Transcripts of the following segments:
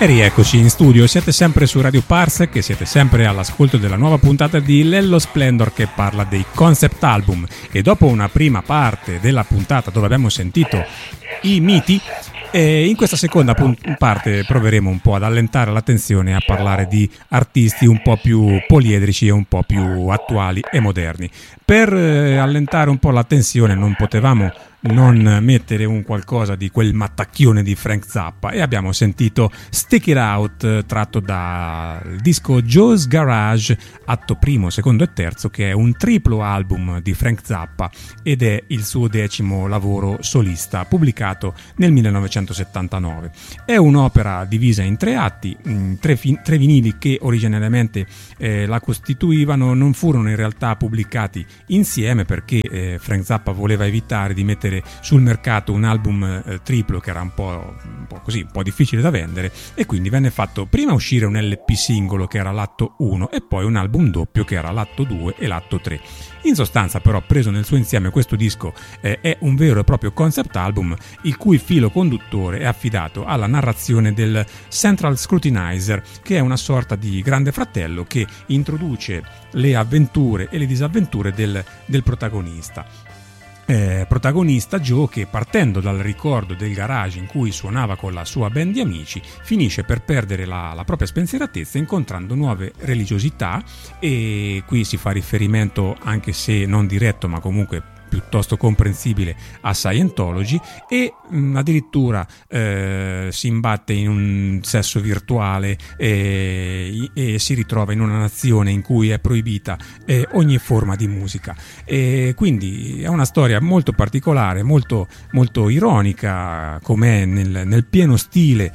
E rieccoci in studio, siete sempre su Radio Parsec e siete sempre all'ascolto della nuova puntata di Lello Splendor che parla dei concept album. E dopo una prima parte della puntata dove abbiamo sentito i miti, in questa seconda parte proveremo un po' ad allentare la tensione e a parlare di artisti un po' più poliedrici e un po' più attuali e moderni. Per allentare un po' la tensione non potevamo non mettere un qualcosa di quel mattacchione di Frank Zappa e abbiamo sentito Stick It Out tratto dal disco Joe's Garage atto primo, secondo e terzo, che è un triplo album di Frank Zappa ed è il suo 10° lavoro solista pubblicato nel 1979. È un'opera divisa in 3 atti, 3 vinili che originariamente la costituivano non furono in realtà pubblicati insieme perché Frank Zappa voleva evitare di mettere sul mercato un album triplo che era un po' difficile da vendere, e quindi venne fatto prima uscire un LP singolo che era l'atto 1 e poi un album doppio che era l'atto 2 e l'atto 3. In sostanza, però, preso nel suo insieme, questo disco è un vero e proprio concept album il cui filo conduttore è affidato alla narrazione del Central Scrutinizer, che è una sorta di grande fratello che introduce le avventure e le disavventure del protagonista. Protagonista Joe che, partendo dal ricordo del garage in cui suonava con la sua band di amici, finisce per perdere la propria spensieratezza incontrando nuove religiosità, e qui si fa riferimento, anche se non diretto ma comunque piuttosto comprensibile, a Scientology, e addirittura si imbatte in un sesso virtuale e si ritrova in una nazione in cui è proibita ogni forma di musica. E quindi è una storia molto particolare, molto, molto ironica, com'è nel pieno stile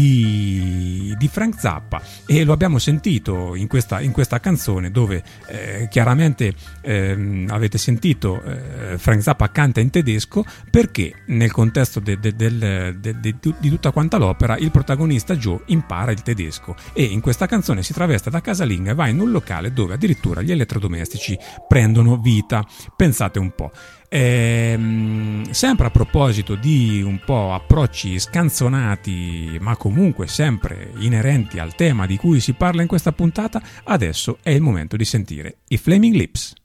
di Frank Zappa, e lo abbiamo sentito in questa canzone dove chiaramente avete sentito Frank Zappa canta in tedesco perché nel contesto di tutta quanta l'opera il protagonista Joe impara il tedesco e in questa canzone si traveste da casalinga e va in un locale dove addirittura gli elettrodomestici prendono vita. Pensate un po'. Sempre a proposito di un po' approcci scanzonati ma comunque sempre inerenti al tema di cui si parla in questa puntata, adesso è il momento di sentire i Flaming Lips.